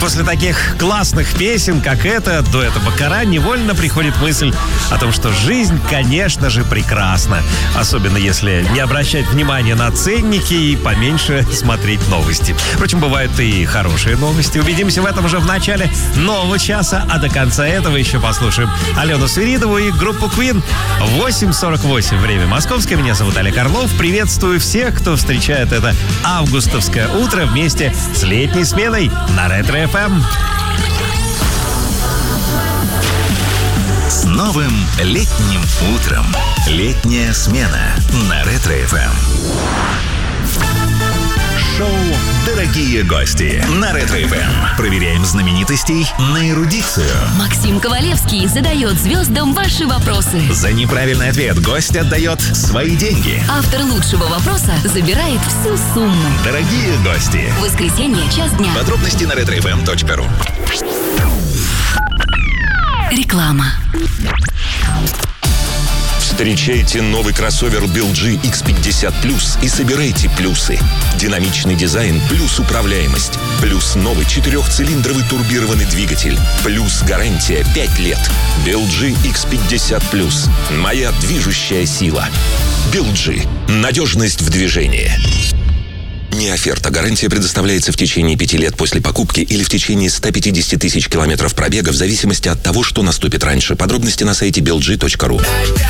после таких классных песен, как эта, дуэта Баккара, невольно приходит мысль о том, что жизнь, конечно же, прекрасна. Особенно если не обращать внимания на ценники и поменьше смотреть новости. Впрочем, бывают и хорошие новости. Убедимся в этом уже в начале нового часа, а до конца этого еще послушаем Алену Свиридову и группу Queen. 8:48 время московское. Меня зовут Олег Орлов. Приветствую всех, кто встречает это августовское утро вместе с летней сменой на Ретро-ФМ. С новым летним утром. Летняя смена на Ретро-ФМ. Шоу «Дорогие гости» на Ретро-ФМ. Проверяем знаменитостей на эрудицию. Максим Ковалевский задает звездам ваши вопросы. За неправильный ответ гость отдает свои деньги. Автор лучшего вопроса забирает всю сумму. Дорогие гости. Воскресенье, час дня. Подробности на retrofm.ru. Реклама. Встречайте новый кроссовер BLG X50 Plus и собирайте плюсы. Динамичный дизайн плюс управляемость. Плюс новый 4-цилиндровый турбированный двигатель. Плюс гарантия 5 лет. BLG X50 Plus. Моя движущая сила. BLG. Надежность в движении. Не оферта. Гарантия предоставляется в течение 5 лет после покупки или в течение 150 тысяч километров пробега в зависимости от того, что наступит раньше. Подробности на сайте blg.ru.